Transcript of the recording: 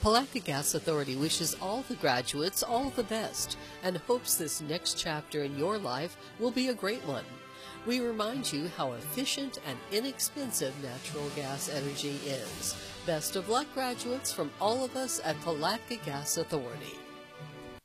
Palatka Gas Authority wishes all the graduates all the best and hopes this next chapter in your life will be a great one. We remind you how efficient and inexpensive natural gas energy is. Best of luck, graduates, from all of us at Palatka Gas Authority.